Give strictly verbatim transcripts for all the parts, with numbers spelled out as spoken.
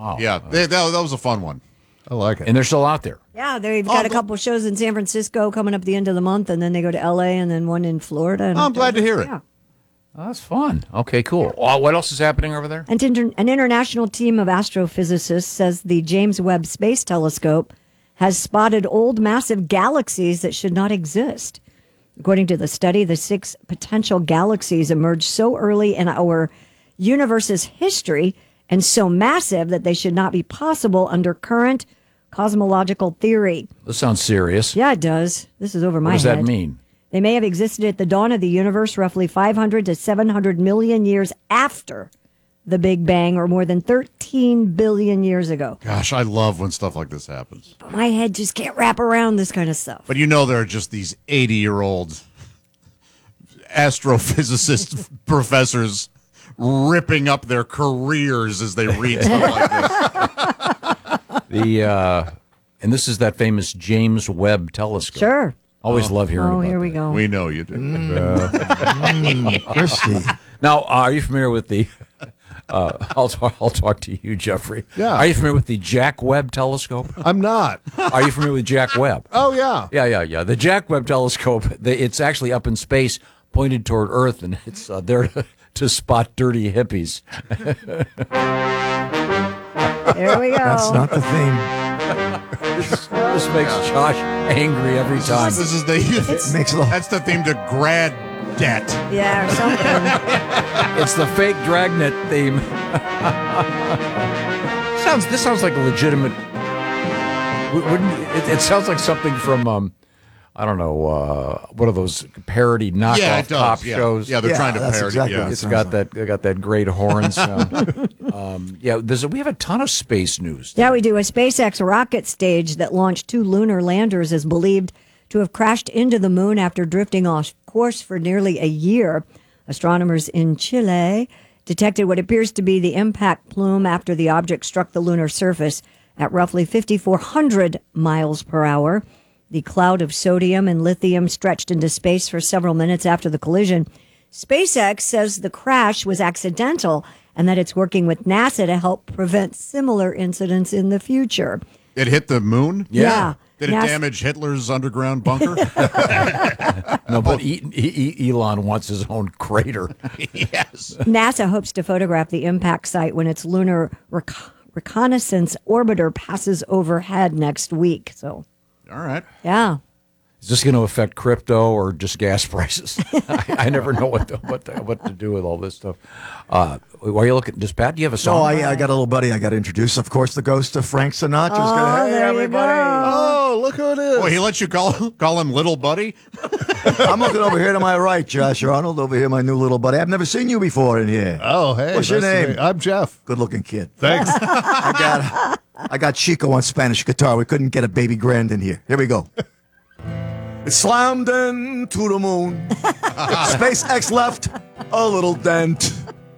Wow. Yeah, they, that, that was a fun one. I like it. And they're still out there. Yeah, they've got Oh, a couple shows in San Francisco coming up at the end of the month, and then they go to L A and then one in Florida. And I'm glad to hear it. Yeah. Oh, that's fun. Okay, cool. Uh, what else is happening over there? An, inter- an international team of astrophysicists says the James Webb Space Telescope has spotted old massive galaxies that should not exist. According to the study, the six potential galaxies emerged so early in our universe's history and so massive that they should not be possible under current cosmological theory. This sounds serious. Yeah, it does. This is over my What does head. that mean? They may have existed at the dawn of the universe, roughly five hundred to seven hundred million years after the Big Bang, or more than thirteen billion years ago. Gosh, I love when stuff like this happens. But my head just can't wrap around this kind of stuff. But you know there are just these eighty-year-old astrophysicist professors ripping up their careers as they read stuff like this. The uh, and this is that famous James Webb Telescope. Sure. Always love hearing Oh, about here that. we go. We know you do. Mm, Christy. Now, uh, are you familiar with the? Uh, I'll talk. I'll talk to you, Jeffrey. Yeah. Are you familiar with the Jack Webb Telescope? I'm not. Are you familiar with Jack Webb? Oh, yeah. Yeah, yeah, yeah. The Jack Webb Telescope. The, it's actually up in space, pointed toward Earth, and it's uh, there to, to spot dirty hippies. There we go. That's not the theme. This makes Josh angry every time. This is the Makes a lot. that's the theme to grad debt. Yeah, or something. It's the fake Dragnet theme. sounds. This sounds like a legitimate. Wouldn't it, it sounds like something from um, I don't know, uh, what are those parody knockoff Yeah, it does. pop yeah. shows? Yeah, they're Yeah, trying to that's parody. exactly yeah. what It's sounds got like. that. They got that great horn sound. um, yeah, there's a, we have a ton of space news. Yeah, we do. A SpaceX rocket stage that launched two lunar landers is believed to have crashed into the moon after drifting off course for nearly a year. Astronomers in Chile detected what appears to be the impact plume after the object struck the lunar surface at roughly fifty-four hundred miles per hour. The cloud of sodium and lithium stretched into space for several minutes after the collision. SpaceX says the crash was accidental and that it's working with NASA to help prevent similar incidents in the future. It hit the moon? Yeah. Did it NASA damage Hitler's underground bunker? No, but e- e- e- Elon wants his own crater. Yes. NASA hopes to photograph the impact site when its lunar rec- reconnaissance orbiter passes overhead next week. So, All right. yeah. Is this going to affect crypto or just gas prices? I, I never know what to, what to, what to do with all this stuff. Uh, why are you looking? Does Pat? Do you have a song? Oh, I, I got a little buddy I got to introduce. Of course, the ghost of Frank Sinatra. Oh, gonna, hey, there you everybody. go. Oh, look who it is. Well, he lets you call call him little buddy? I'm looking over here to my right, Josh Arnold. Over here, my new little buddy. I've never seen you before in here. Oh, hey. What's your nice to name? meet- I'm Jeff. Good-looking kid. Thanks. I got I got Chico on Spanish guitar. We couldn't get a baby grand in here. Here we go. It slammed into the moon. SpaceX left a little dent.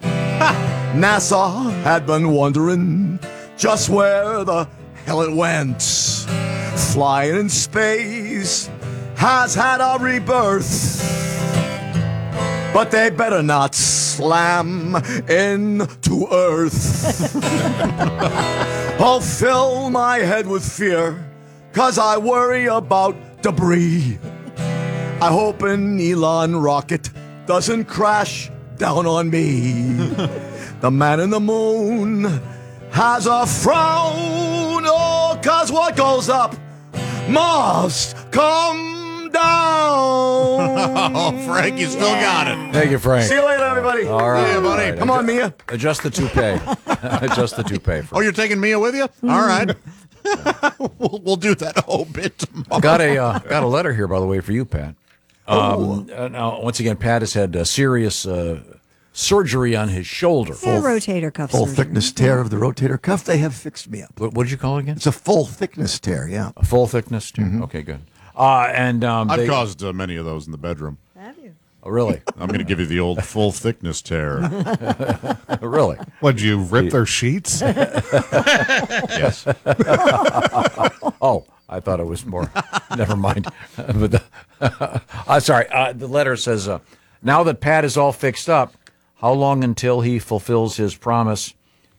NASA had been wondering just where the hell it went. Flying in space has had a rebirth. But they better not slam into Earth. I'll fill my head with fear, 'cause I worry about debris. I hope an Elon rocket doesn't crash down on me. The man in the moon has a frown. Oh, 'cause what goes up must come down. Oh, Frank, you still got it. Thank you, Frank. See you later, everybody. All right, Yeah, buddy. all right. Come on, Mia. Adjust the toupee. Adjust the toupee. Oh, you're taking Mia with you? All right. we'll, we'll do that whole bit tomorrow. Got a uh, got a letter here, by the way, for you, Pat. Um, uh, now, once again, Pat has had uh, serious uh, surgery on his shoulder. Yeah, rotator cuff Full surgery. thickness tear of the rotator cuff. They have fixed me up. What, what did you call it again? It's a full thickness tear, yeah. A full thickness. Too? Okay, good. Uh, and um, I've they, caused uh, many of those in the bedroom. Have you? oh, really, I'm going to give you the old full thickness tear. really. What'd you rip their sheets? Yes. Oh, I thought it was more. Never mind. but the, uh, sorry. Uh, the letter says, uh, "Now that Pat is all fixed up, how long until he fulfills his promise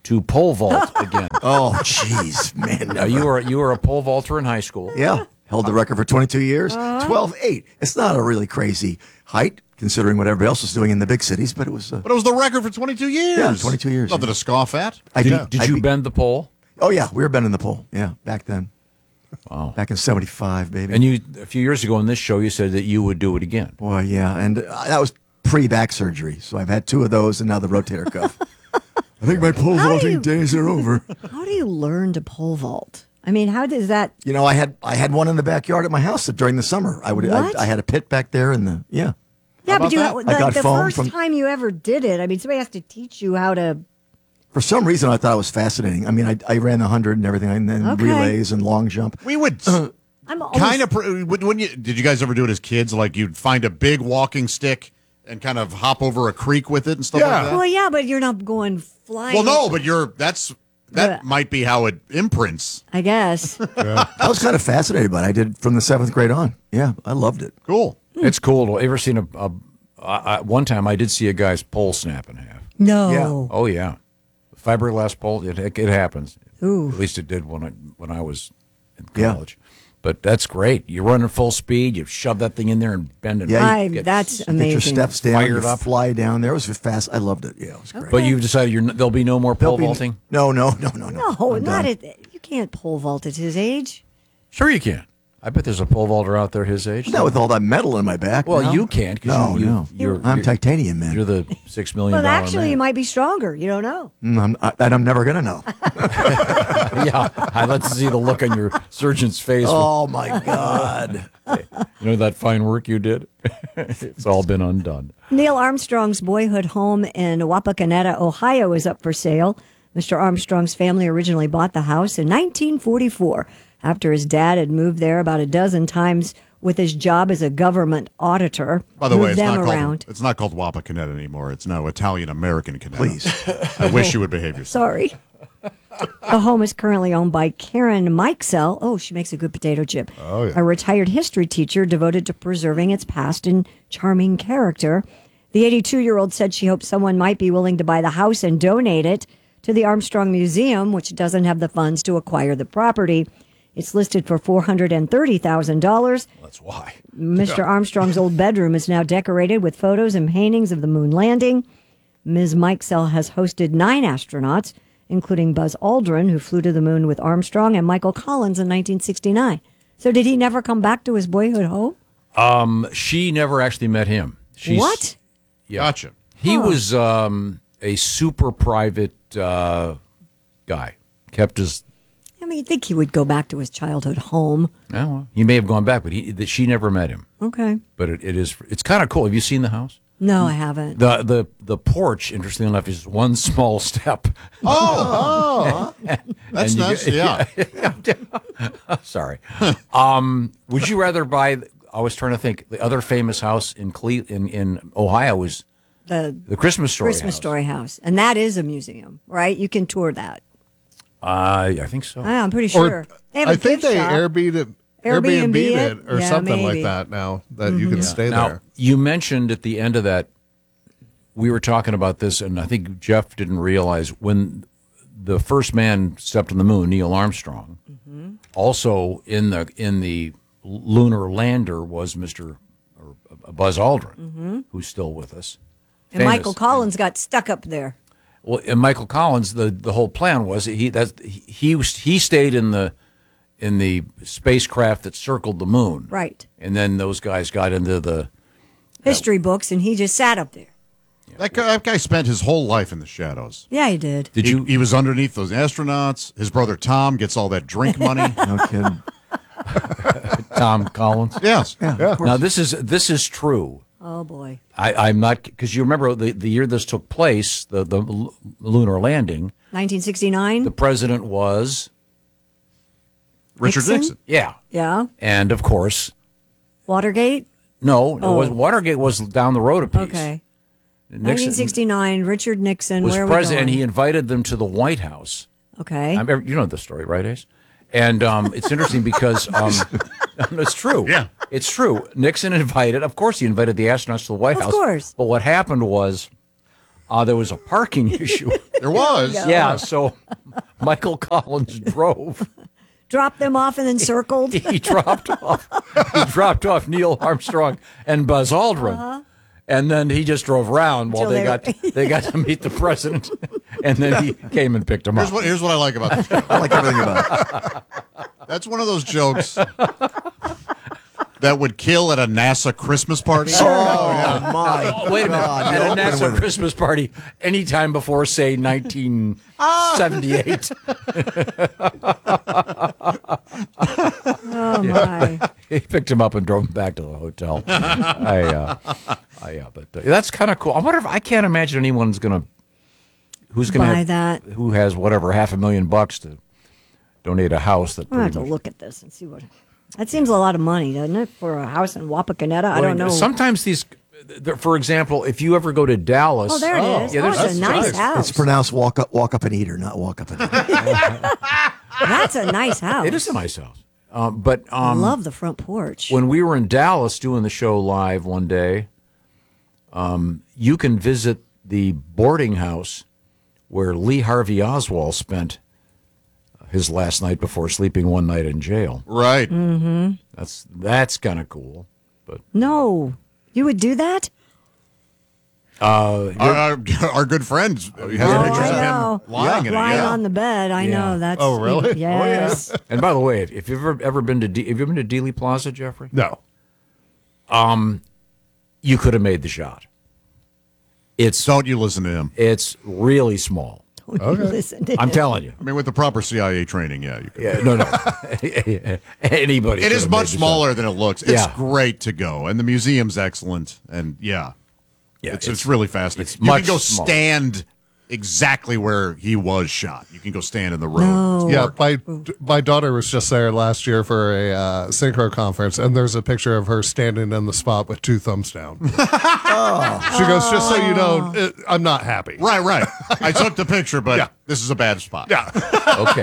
to pole vault again. Oh, jeez, man. Now, you were you were a pole vaulter in high school. Yeah, held the record for twenty-two years. twelve eight. It's not a really crazy height, considering what everybody else was doing in the big cities, but it was. Uh, But it was the record for twenty-two years. Yeah, twenty-two years. Nothing to scoff at. I Did, did I'd you be- bend the pole? Oh, yeah, we were bending the pole. Yeah, back then. Wow. Back in seventy-five, baby. And you a few years ago on this show, you said that you would do it again. Boy, yeah, and uh, that was pre-back surgery, so I've had two of those, and now the rotator cuff. I think my pole How do vaulting you- days are over. How do you learn to pole vault? I mean, how does that? You know, I had I had one in the backyard at my house during the summer. I would What? I, I had a pit back there, and the yeah. Yeah, about but you that? the, I got the foam first from- time you ever did it. I mean, somebody has to teach you how to. For some reason, I thought it was fascinating. I mean, I, I ran the hundred and everything, and then Okay. relays and long jump. We would I'm almost, kind of. When when you did you guys ever do it as kids? Like you'd find a big walking stick and kind of hop over a creek with it and stuff Yeah. like that. Well, yeah, but you're not going flying. Well, no, but you're that's that Yeah. might be how it imprints. I guess. I was kind of fascinated by it. I did from the seventh grade on. Yeah, I loved it. Cool. It's cool. Ever seen a, a, a, a one time I did see a guy's pole snap in half. No. Yeah. Oh yeah, fiberglass pole. It, it, it happens. Ooh. At least it did when I when I was in Yeah. college. But that's great. You're running full speed. You shove that thing in there and bend it. Yeah, I, Get- that's Get your amazing. steps down, Fired you up. fly down there. It was just fast. I loved it. Yeah, it was great. But you've decided you're, n- there'll be no more pole There'll be- vaulting. No, no, no, no, no. No, I'm not done. at. You can't pole vault at his age. Sure, you can. I bet there's a pole vaulter out there his age. Not with all that metal in my back. Well, no. you can't. 'cause No, you, no. You're, I'm you're, titanium, man. You're the six million. Well, dollar actually, man. you might be stronger. You don't know. Mm, I'm, I, that I'm never gonna know. Yeah, I'd like to see the look on your surgeon's face. Oh my God! You know that fine work you did? It's all been undone. Neil Armstrong's boyhood home in Wapakoneta, Ohio, is up for sale. Mister Armstrong's family originally bought the house in nineteen forty-four after his dad had moved there about a dozen times with his job as a government auditor. By the way, Moved it's them not around. called it's not called Wapakoneta anymore. It's now Italian American Caneta. Please. I wish you would behave yourself. Sorry. The home is currently owned by Karen Mikesell. Oh, she makes a good potato chip. Oh, yeah. A retired history teacher devoted to preserving its past and charming character. The eighty-two-year-old said she hoped someone might be willing to buy the house and donate it to the Armstrong Museum, which doesn't have the funds to acquire the property. It's listed for four hundred thirty thousand dollars. That's why. Mister Armstrong's old bedroom is now decorated with photos and paintings of the moon landing. Miz Mikesell has hosted nine astronauts, including Buzz Aldrin, who flew to the moon with Armstrong, and Michael Collins in nineteen sixty-nine. So did he never come back to his boyhood home? Um, she never actually met him. She's, What? Yeah. Gotcha. He was um, a super private uh, guy. Kept his. I mean, you'd think he would go back to his childhood home. Oh, well, he may have gone back, but he that she never met him. Okay. But it, it is. It's kind of cool. Have you seen the house? No, I haven't. The the the porch, interestingly enough, is one small step. Oh, that's And you nice. get- Yeah. Sorry. um, would you rather buy? I was trying to think. The other famous house in Cle- in in Ohio was The the Christmas Story. Christmas house. Story house. And that is a museum, right? You can tour that. Uh, I think so. I'm pretty sure. They have a I think gift they shop. Airbnb it, Airbnb Airbnb it? it or Yeah, something maybe. like that now that you can stay Now, there. you mentioned at the end of that, we were talking about this, and I think Jeff didn't realize when the first man stepped on the moon, Neil Armstrong. Also in the in the lunar lander was Mister or, uh, Buzz Aldrin, who's still with us. And Famous. Michael Collins got stuck up there. Well, and Michael Collins, the, the whole plan was he that he he, was, he stayed in the in the spacecraft that circled the moon, Right. and then those guys got into the. History books, and he just sat up there. That guy, that guy spent his whole life in the shadows. Yeah, he did. Did He, you? he was underneath those astronauts. His brother Tom gets all that drink money. No kidding. Tom Collins. Yes. Yeah. Now this is this is true. Oh, boy. I, I'm not because you remember the, the year this took place, the the l- lunar landing. nineteen sixty-nine? The president was Richard Nixon? Nixon. yeah, Yeah. and of course Watergate? no, it Oh. was Watergate was down the road a piece. Okay. Nixon nineteen sixty-nine, Richard Nixon. was Where are we president. going? He invited them to the White House. Okay. I'm, you know the story, right, Ace? And um, it's interesting because um, it's true. Yeah. It's true. Nixon invited, of course, he invited the astronauts to the White Of House. course. But what happened was uh, there was a parking issue. There was. Yeah, so Michael Collins drove. Dropped them off and then circled. He dropped off. He dropped off Neil Armstrong and Buzz Aldrin, uh-huh. and then he just drove around while they got they got to meet the president, and then he came and picked him Here's up. what, here's what I like about this joke. I like everything about it. That's one of those jokes that would kill at a NASA Christmas party. Oh, yeah. my Oh, wait a minute! God. At a You open NASA with it. Christmas party, anytime before, say, nineteen seventy-eight. Oh, my. He picked him up and drove him back to the hotel. I, uh, I, uh, but uh, that's kind of cool. I wonder if I can't imagine anyone's gonna who's gonna Buy have, that. who has whatever half a million bucks to donate a house that. I'm going to have pretty to much- look at this and see what. That seems a lot of money, doesn't it, for a house in Wapakoneta? I don't know. Sometimes these, th- for example, if you ever go to Dallas, Oh, there it is. yeah, oh, there's- it's a nice nice. house. It's pronounced walk up, walk up and eat her, not walk up and eat. That's a nice house. it is a nice house. Um, but I um, love the front porch. when we were in Dallas doing the show live one day, um, you can visit the boarding house where Lee Harvey Oswald spent his last night before sleeping one night in jail. Right. Mm-hmm. That's that's kind of cool. But No, you would do that? uh, Our, our, our good friend has Oh, pictures I of know. him lying in it. Lying Yeah. on the bed. I Yeah. know. That's Oh, really? Yes. and by the way, if you've ever ever been to D- have you ever been to Dealey Plaza, Jeffrey? No. You could have made the shot. It's Don't you listen to him. it's really small. Listen to I'm him. telling you. I mean, with the proper C I A training, yeah. You could. Yeah, no, no. Anybody. It could is have much made the shot. smaller than it looks. It's Yeah. great to go, and the museum's excellent. And yeah, Yeah, it's, it's- it's really fascinating. it's You much can go smaller. stand exactly where he was shot. You can go stand in the road. No. Yeah, my my daughter was just there last year for a uh, synchro conference, and there's a picture of her standing in the spot with two thumbs down. oh. She goes, just so you know, it, I'm not happy. Right, right. I took the picture, but Yeah. this is a bad spot. Yeah. Okay.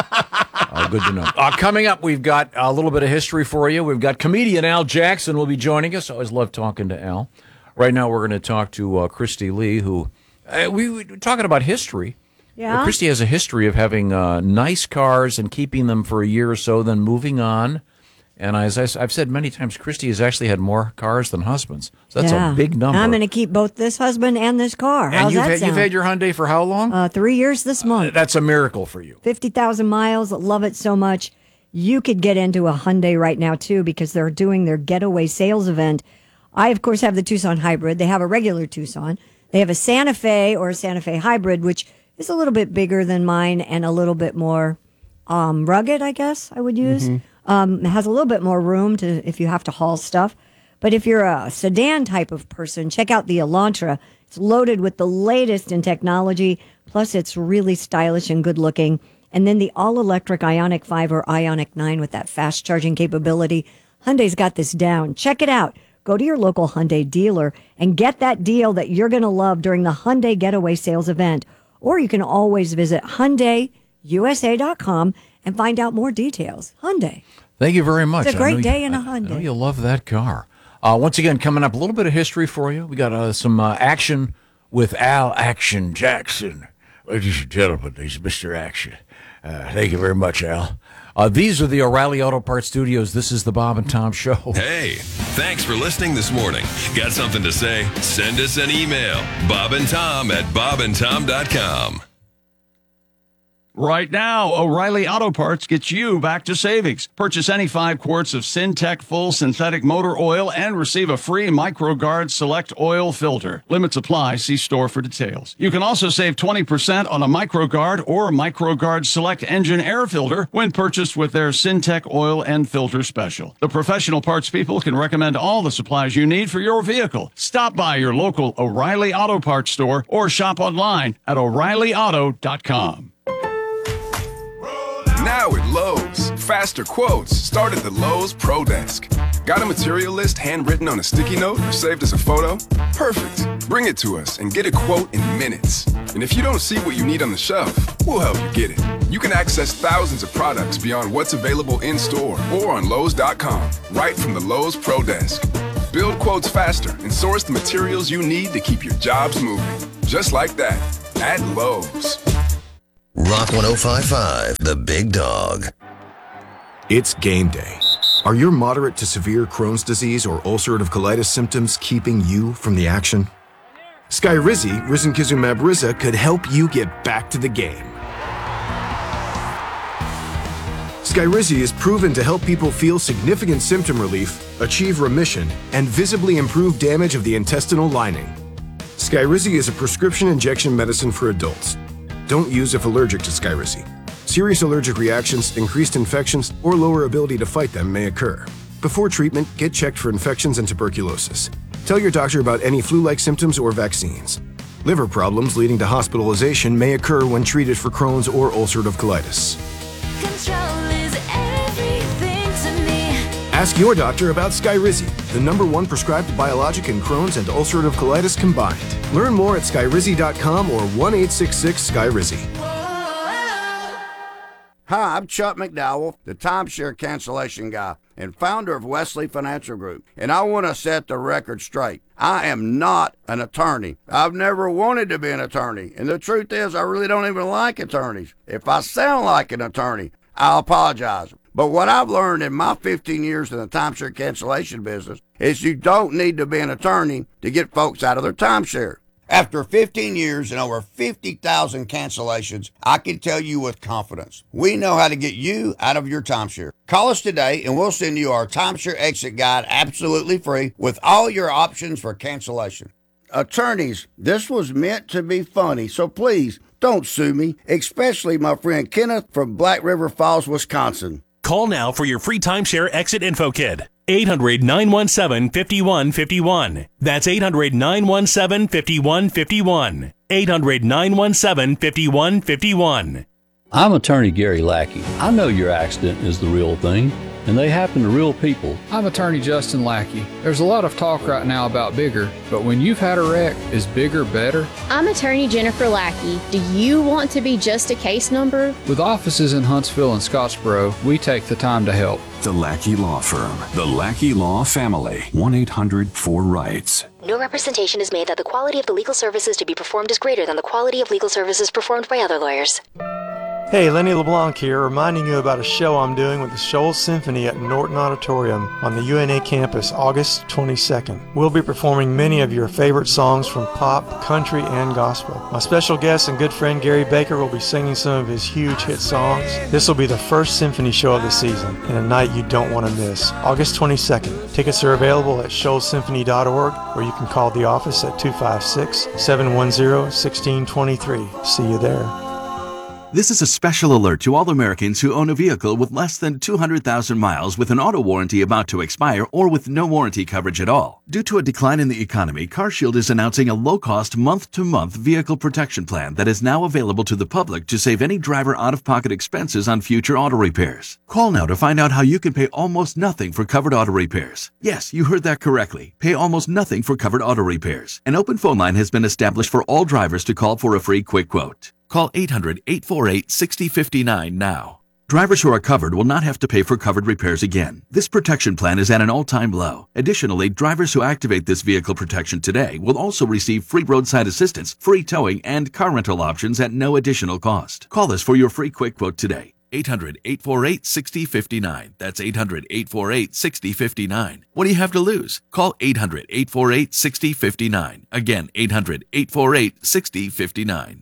Uh, good to know. Uh, coming up, we've got a little bit of history for you. We've got comedian Al Jackson will be joining us. I always love talking to Al. Right now, we're going to talk to uh, Christy Lee, who uh, we we were talking about history. Yeah. Uh, Christy has a history of having uh, nice cars and keeping them for a year or so, then moving on. And as I, have said many times, Christy has actually had more cars than husbands. So that's Yeah. a big number. I'm going to keep both this husband and this car. and How's you've that had, sound? you've had your Hyundai for how long? uh, three years this month. That's a miracle for you. fifty thousand miles. Love it so much. You could get into a Hyundai right now, too, because they're doing their getaway sales event. I, of course, have the Tucson Hybrid. They have a regular Tucson. They have a Santa Fe or a Santa Fe Hybrid, which is a little bit bigger than mine and a little bit more um, rugged, I guess I would use. Um, it has a little bit more room to if you have to haul stuff. But if you're a sedan type of person, check out the Elantra. It's loaded with the latest in technology. Plus, it's really stylish and good looking. And then the all-electric Ioniq five or Ioniq nine with that fast charging capability. Hyundai's got this down. Check it out. Go to your local Hyundai dealer and get that deal that you're going to love during the Hyundai Getaway Sales event. Or you can always visit Hyundai U S A dot com and find out more details. Hyundai. Thank you very much. It's a I know great you- day in a I- I know Hyundai. you love that car. Uh, once again, coming up, a little bit of history for you. We got uh, some uh, action with Al Action Jackson. Ladies and gentlemen, he's Mister Action. Uh, thank you very much, Al. Uh, these are the O'Reilly Auto Parts Studios. This is the Bob and Tom Show. Hey, thanks for listening this morning. Got something to say? Send us an email. Bob and Tom at bob and tom dot com. Right now, O'Reilly Auto Parts gets you back to savings. Purchase any five quarts of Syntec full synthetic motor oil and receive a free MicroGuard Select oil filter. Limits apply. See store for details. You can also save twenty percent on a MicroGuard or MicroGuard Select engine air filter when purchased with their Syntec oil and filter special. The professional parts people can recommend all the supplies you need for your vehicle. Stop by your local O'Reilly Auto Parts store or shop online at O'Reilly Auto dot com. Now at Lowe's, faster quotes start at the Lowe's Pro Desk. Got a material list handwritten on a sticky note or saved as a photo? Perfect. Bring it to us and get a quote in minutes. And if you don't see what you need on the shelf, we'll help you get it. You can access thousands of products beyond what's available in store or on Lowe's dot com, right from the Lowe's Pro Desk. Build quotes faster and source the materials you need to keep your jobs moving. Just like that, at Lowe's. Rock one oh five point five, The Big Dog. It's game day. Are your moderate to severe Crohn's disease or ulcerative colitis symptoms keeping you from the action? Skyrizi, risankizumab Riza, could help you get back to the game. Skyrizi is proven to help people feel significant symptom relief, achieve remission, and visibly improve damage of the intestinal lining. Skyrizi is a prescription injection medicine for adults. Don't use if allergic to Skyrizi. Serious allergic reactions, increased infections, or lower ability to fight them may occur. Before treatment, get checked for infections and tuberculosis. Tell your doctor about any flu-like symptoms or vaccines. Liver problems leading to hospitalization may occur when treated for Crohn's or ulcerative colitis. Control is everything to me. Ask your doctor about Skyrizi, the number one prescribed biologic in Crohn's and ulcerative colitis combined. Learn more at skyrizi dot com or one eight six six Skyrizi. Hi, I'm Chuck McDowell, the timeshare cancellation guy and founder of Wesley Financial Group, and I want to set the record straight. I am not an attorney. I've never wanted to be an attorney, and the truth is I really don't even like attorneys. If I sound like an attorney, I'll apologize. But what I've learned in my fifteen years in the timeshare cancellation business is you don't need to be an attorney to get folks out of their timeshare. After fifteen years and over fifty thousand cancellations, I can tell you with confidence, we know how to get you out of your timeshare. Call us today and we'll send you our timeshare exit guide absolutely free with all your options for cancellation. Attorneys, this was meant to be funny, so please don't sue me, especially my friend Kenneth from Black River Falls, Wisconsin. Call now for your free timeshare exit info kit. eight hundred, nine one seven, five one five one. That's eight hundred, nine one seven, five one five one. eight hundred, nine one seven, five one five one. I'm attorney Gary Lackey. I know your accident is the real thing, and they happen to real people. I'm attorney Justin Lackey. There's a lot of talk right now about bigger, but when you've had a wreck, is bigger better? I'm attorney Jennifer Lackey. Do you want to be just a case number? With offices in Huntsville and Scottsboro, we take the time to help. The Lackey Law Firm. The Lackey Law Family. one eight hundred four rights. No representation is made that the quality of the legal services to be performed is greater than the quality of legal services performed by other lawyers. Hey, Lenny LeBlanc here, reminding you about a show I'm doing with the Shoals Symphony at Norton Auditorium on the U N A campus August twenty-second. We'll be performing many of your favorite songs from pop, country, and gospel. My special guest and good friend Gary Baker will be singing some of his huge hit songs. This will be the first symphony show of the season, and a night you don't want to miss. August twenty-second. Tickets are available at shoals symphony dot org, or you can call the office at two five six, seven one zero, one six two three. See you there. This is a special alert to all Americans who own a vehicle with less than two hundred thousand miles with an auto warranty about to expire or with no warranty coverage at all. Due to a decline in the economy, CarShield is announcing a low-cost month-to-month vehicle protection plan that is now available to the public to save any driver out-of-pocket expenses on future auto repairs. Call now to find out how you can pay almost nothing for covered auto repairs. Yes, you heard that correctly. Pay almost nothing for covered auto repairs. An open phone line has been established for all drivers to call for a free quick quote. Call eight hundred, eight four eight, six zero five nine now. Drivers who are covered will not have to pay for covered repairs again. This protection plan is at an all-time low. Additionally, drivers who activate this vehicle protection today will also receive free roadside assistance, free towing, and car rental options at no additional cost. Call us for your free quick quote today. eight hundred, eight four eight, six zero five nine. That's eight hundred, eight four eight, six zero five nine. What do you have to lose? Call eight hundred, eight four eight, six zero five nine. Again, eight hundred, eight four eight, six zero five nine.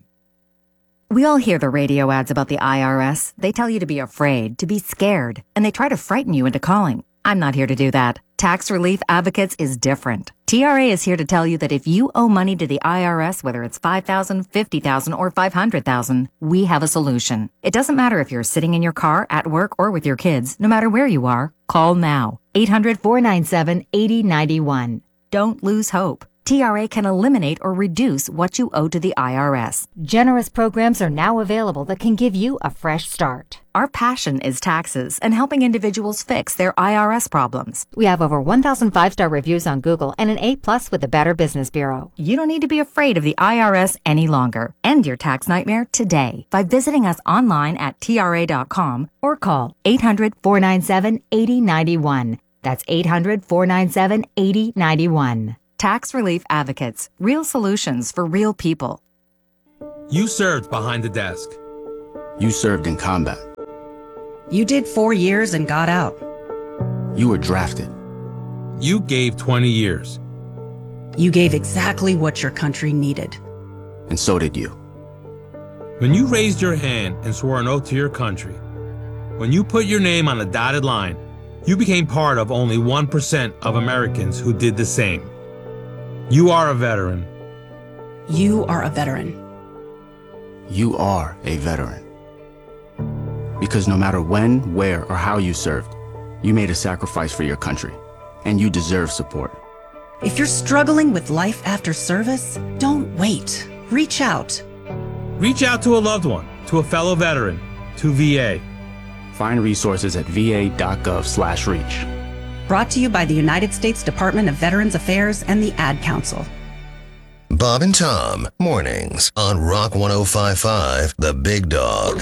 We all hear the radio ads about the I R S. They tell you to be afraid, to be scared, and they try to frighten you into calling. I'm not here to do that. Tax Relief Advocates is different. T R A is here to tell you that if you owe money to the I R S, whether it's five thousand dollars, fifty thousand dollars, or five hundred thousand dollars, we have a solution. It doesn't matter if you're sitting in your car, at work, or with your kids. No matter where you are, call now. eight hundred, four nine seven, eight zero nine one. Don't lose hope. T R A can eliminate or reduce what you owe to the I R S. Generous programs are now available that can give you a fresh start. Our passion is taxes and helping individuals fix their I R S problems. We have over one thousand five-star reviews on Google and an A plus with the Better Business Bureau. You don't need to be afraid of the I R S any longer. End your tax nightmare today by visiting us online at T R A dot com or call eight hundred, four nine seven, eight zero nine one. That's eight hundred, four nine seven, eight zero nine one. Tax Relief Advocates. Real solutions for real people. You served behind the desk. You served in combat. You did four years and got out. You were drafted. You gave twenty years. You gave exactly what your country needed. And so did you. When you raised your hand and swore an oath to your country, when you put your name on a dotted line, you became part of only one percent of Americans who did the same. You are a veteran. You are a veteran. You are a veteran. Because no matter when, where, or how you served, you made a sacrifice for your country, and you deserve support. If you're struggling with life after service, don't wait. Reach out. Reach out to a loved one, to a fellow veteran, to V A. Find resources at va.gov slash reach. Brought to you by the United States Department of Veterans Affairs and the Ad Council. Bob and Tom, mornings on Rock one oh five point five, The Big Dog.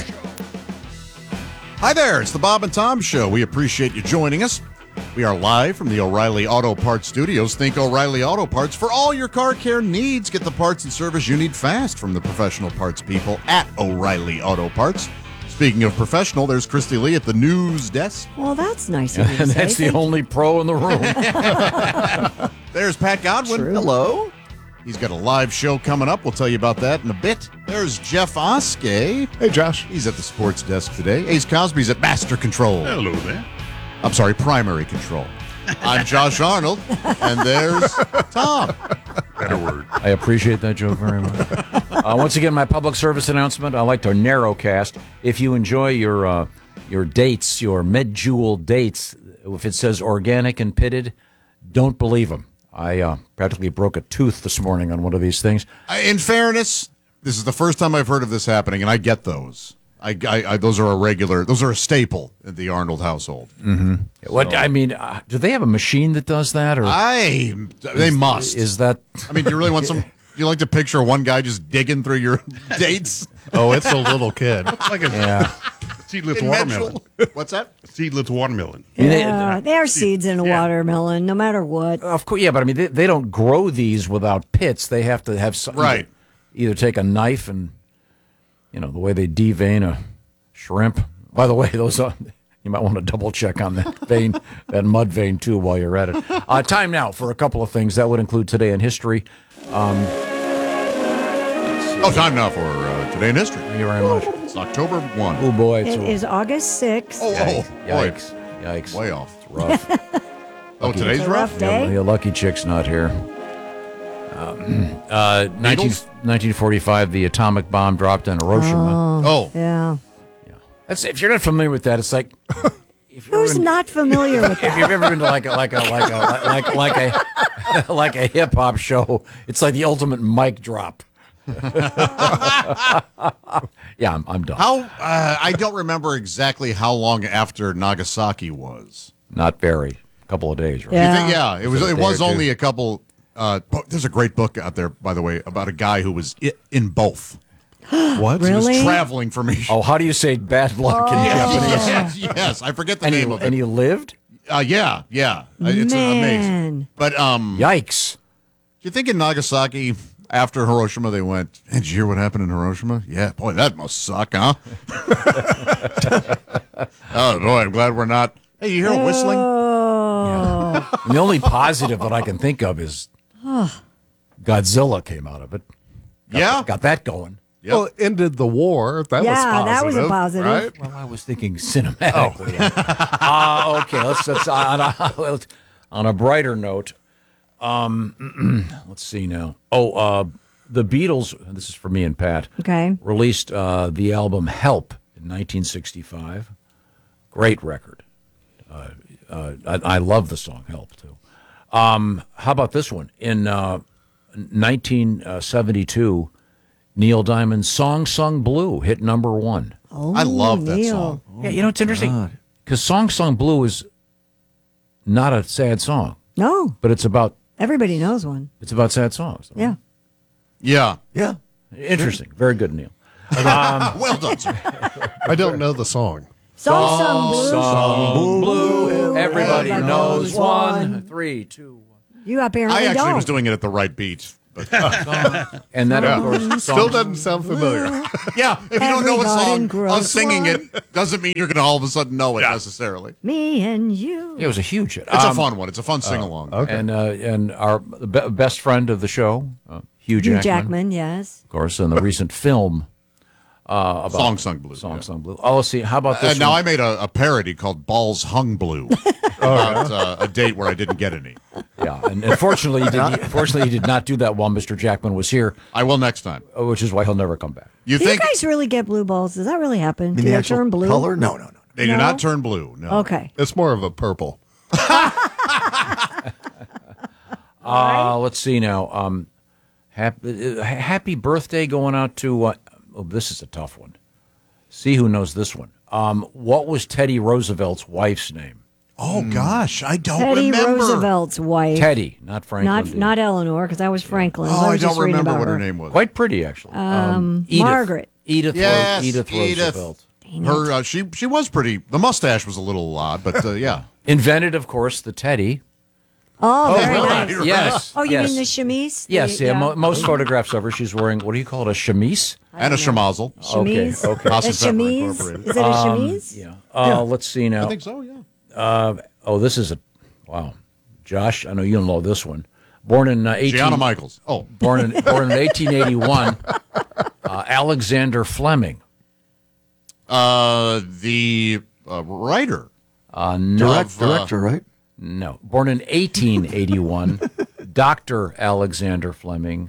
Hi there, it's the Bob and Tom Show. We appreciate you joining us. We are live from the O'Reilly Auto Parts Studios. Think O'Reilly Auto Parts for all your car care needs. Get the parts and service you need fast from the professional parts people at O'Reilly Auto Parts. Speaking of professional, there's Christy Lee at the news desk. Well, that's nice of you to And say. that's the Thank only pro in the room. There's Pat Godwin. True. Hello. He's got a live show coming up. We'll tell you about that in a bit. There's Jeff Oskey. Hey, Josh. He's at the sports desk today. Ace Cosby's at Master Control. Hello there. I'm sorry, Primary Control. I'm Josh Arnold, and there's Tom. Better word. I appreciate that joke very much. Uh, once again, my public service announcement. I like to narrowcast. If you enjoy your uh, your dates, your MedJewel dates, if it says organic and pitted, don't believe them. I uh, practically broke a tooth this morning on one of these things. In fairness, this is the first time I've heard of this happening, and I get those. I, I, I those are a regular, those are a staple in the Arnold household. Mm-hmm. What I mean, uh, do they have a machine that does that, or I they is, must? Is that? I mean, do you really want some? Do you like to picture one guy just digging through your dates? Oh, it's a little kid. It's like a Yeah. seedless In watermelon. What's that? Seedless watermelon. Yeah, there are seeds in a Yeah. watermelon, no matter what. Of course, yeah, but I mean, they, they don't grow these without pits. They have to have some, Right. Either take a knife and, you know, the way they devein a shrimp. By the way, those are, you might want to double check on that vein, that mud vein too, while you're at it. Uh, time now for a couple of things that would include today in history. Um, Oh, time now for uh, Today in History. Thank you very much. It's October first. Oh boy, it's It a, is August sixth. Oh, oh, boy. yikes, yikes, Way off. It's rough. Oh, today's It's a rough? rough day. Yeah, the lucky chick's not here. Um, uh, nineteen, nineteen forty-five, the atomic bomb dropped on Hiroshima. Oh. Yeah. That's, if you're not familiar with that, it's like if you're Who's in- not familiar with if that? you've ever been to like a like a like a like like a like a hip hop show, it's like the ultimate mic drop. Yeah, I'm, I'm done. How uh, I don't remember exactly how long after Nagasaki was. Not very. A couple of days, right? You Yeah. think, yeah, it was. Was it a It day was or two? only a couple. Uh, bo- there's a great book out there, by the way, about a guy who was i- in both. What? He Really? was traveling for me. Oh, how do you say bad luck in Oh. Japanese? yes, yes, I forget the And name he, of it. and he lived? Uh, yeah, yeah, Uh, it's amazing. Man. But um, Yikes. do you think in Nagasaki after Hiroshima they went? Hey, did you hear what happened in Hiroshima? Yeah, boy, that must suck, huh? Oh boy, I'm glad we're not. Hey, you hear whistling? Oh. And the only positive that I can think of is Godzilla came out of it. Got, Yeah. Got that going. Yep. Well, it ended the war. That was Yeah, positive. that was a positive. Right? Well, I was thinking cinematically. Ah, okay. Let's, let's on, a, on a brighter note. Um, let's see now. Oh, uh, the Beatles. This is for me and Pat. Okay. Released uh, the album "Help" in nineteen sixty-five. Great record. Uh, uh, I, I love the song "Help" too. Um, how about this one? In uh, nineteen seventy-two, Neil Diamond's "Song Sung Blue" hit number one. Oh, I love that Neil. song. Yeah, you know, it's interesting because "Song Sung Blue" is not a sad song, No, but it's about everybody knows one. it's about sad songs. Yeah. Yeah, Yeah, interesting. Very good, Neil. well done, sir. I don't know the song. Song Sung Blue. Sung Blue. Everybody Everybody knows knows one. one. Three, two, one. You apparently I actually don't. was doing it at the right beat. But, and that, yeah. of course, Still doesn't sound familiar. Yeah, if you don't know a Everybody song, grows us singing one. it doesn't mean you're going to all of a sudden know it necessarily. Me and you. it was a huge hit. It's Um, a fun one. It's a fun sing along. Okay. And uh, and our be- best friend of the show, uh, Hugh Jackman, Hugh Jackman, yes. of course, in the recent film uh, about Song Sung Blue. Song yeah. Sung Blue. Oh, let's see. How about this? And now one? I made a, a parody called Balls Hung Blue about uh, a date where I didn't get any. Yeah, and unfortunately, you did, unfortunately, you did not do that while Mister Jackman was here, I will next time. uh, which is why he'll never come back. You Do think you guys really get blue balls? Does that really happen? In Do the they actual turn blue? color? No, no, no. they do No? not turn blue? No. Okay. It's more of a purple. Uh, let's see now. Um, happy, uh, happy birthday going out to. Uh, oh, this is a tough one. See who knows this one. Um, what was Teddy Roosevelt's wife's name? Oh gosh, I don't Teddy remember. Roosevelt's wife. Teddy, not Franklin. Not D. not Eleanor, because that was Franklin. Oh, I was just don't reading remember about what her name was. Quite pretty, actually. Um, Edith. Margaret. Edith. Yes, Ro- Edith Edith. Roosevelt. Her, uh, she she was pretty. The mustache was a little odd, but uh, yeah. Invented, of course, the Teddy. Oh, Oh, very really? nice. Yes. Oh, you yes. mean the chemise? The- Yes, yeah. Mo- most photographs of her, she's wearing, what do you call it, a chemise? And a schmazel. Chemise? Okay, okay. A House and Pepper chemise? Incorporated. Is it a Um, chemise? Yeah. Uh, Let's see now. I think so. Yeah. Uh, oh, this is a, wow. Josh, I know you'll know this one. Born in uh, eighteen Gianna Michaels. Oh, born in born in eighteen eighty-one. Uh, Alexander Fleming. uh, the uh, writer. Uh, no, Direct, Of, uh, director, right? no. Born in eighteen eighty-one. Doctor Alexander Fleming.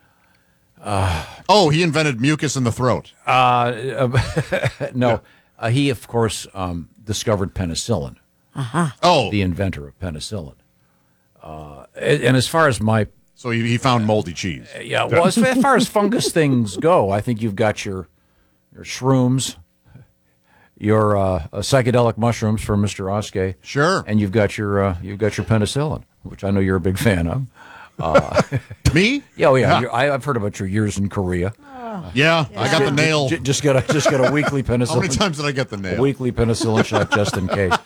Oh, he invented mucus in the throat. Uh, no, uh, he of course um, discovered penicillin. Oh, The inventor of penicillin. Uh, and and as far as my so he, he found moldy cheese. yeah, well, as, as far as fungus things go, I think you've got your your shrooms, your uh, uh, psychedelic mushrooms for Mister Oskey, Sure. and you've got your uh, you've got your penicillin, which I know you're a big fan of. Uh, Me? yeah, oh yeah, Yeah. you're- I, I've heard about your years in Korea. Yeah, I got the nail. J- just get a just get a weekly penicillin. How many times did I get the A nail? weekly penicillin shot just in case.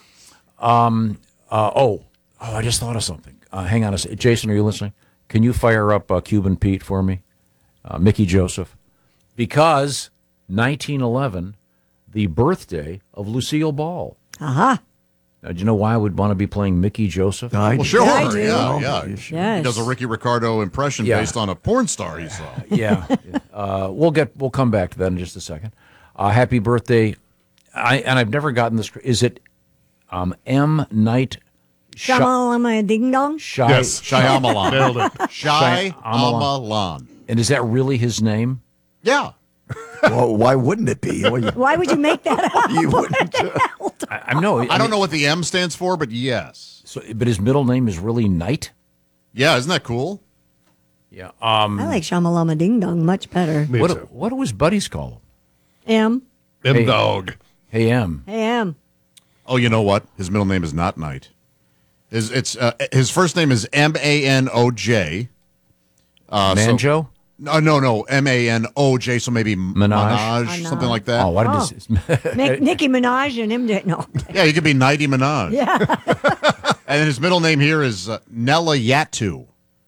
Um. Uh, oh. Oh. I just thought of something. Uh, hang on a second. Jason, are you listening? Can you fire up uh, Cuban Pete for me? Uh, Mickey Joseph. Because nineteen eleven, the birthday of Lucille Ball. Aha. Now, do you know why I would want to be playing Mickey Joseph? I Well, do. sure. Yeah, I do. Yeah, yeah. Yes. He Yes. does a Ricky Ricardo impression Yeah. based on a porn star he saw. Yeah. uh, we'll get. We'll come back to that in just a second. Uh, happy birthday! I and I've never gotten this. Is it um, M Night Shy? Shamalama ding dong. Shy Yes. Shyamalan. Nailed it. Shyamalan. And is that really his name? Yeah. Well, why wouldn't it be? Well, you, Why would you make that up? you wouldn't. I, I know. I don't know what the M stands for, but yes. So, but his middle name is really Knight. Yeah, isn't that cool? Yeah. Um. I like Shamalama ding dong much better. Me what too. do- what do his buddies call him? M. M Hey. dog. Hey M. Hey, M. Oh, you know what? His middle name is not Knight. His it's uh, his first name is M A N O J. Uh, so- Manjo. No, no, no. M A N O J. So maybe Minaj? Minaj, something like that. Oh, why did Oh. this? Make Nicki Minaj and him do no. Yeah, he could be Nighty Minaj. Yeah. And then his middle name here is uh, Nella Yatu.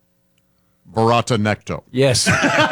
Barata Necto. Yes.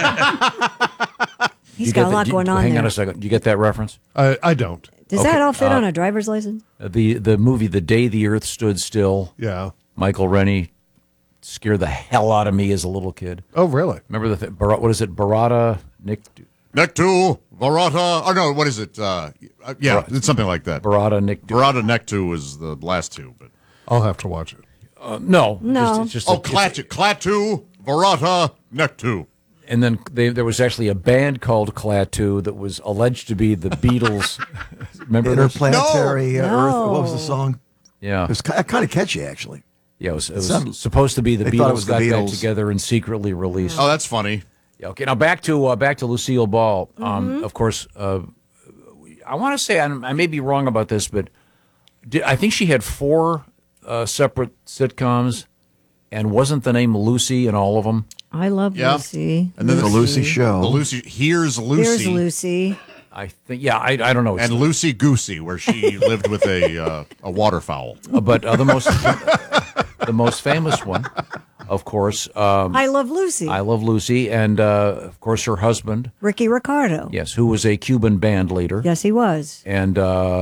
He's You got get a the- lot do you- going on Hang there. on a second. Do you get that reference? I, I don't. Does Okay, that all fit uh, on a driver's license? Uh, The the movie The Day the Earth Stood Still. Yeah. Michael Rennie scared the hell out of me as a little kid. Oh, really? Remember the th- Bar- what is it? Barata Nick Nectu, Barata. Oh, no, what is it? Uh, uh, yeah, it's something like that. Barata Nick. Barata Nectu is the last two. But I'll have to watch it. Uh, no, No. Just, it's just Oh, a- Klatu, Klatu, Barata Nectu. and then they, there was actually a band called Klaatu that was alleged to be the Beatles. Remember this? Interplanetary uh, No. Earth. What was the song? Yeah, It was kind of catchy, actually. yeah. It was, it was sounded- supposed to be the they thought it Beatles was the got back Beatles. together and secretly released. Oh, that's funny. Yeah, okay, now back to uh, back to Lucille Ball. Um, Of course, uh, I want to say I'm, I may be wrong about this, but did, I think she had four uh, separate sitcoms, and wasn't the name Lucy in all of them? I love Yeah. Lucy. And then The Lucy Show. The Lucy. Here's Lucy. Here's Lucy. I think, yeah, I, I don't know, And Lucy Goosey, where she lived with a uh, a waterfowl. Uh, but uh, the most the most famous one, of course. Um, I Love Lucy. I Love Lucy, and uh, of course her husband, Ricky Ricardo. yes, who was a Cuban band leader. Yes, he was. And uh,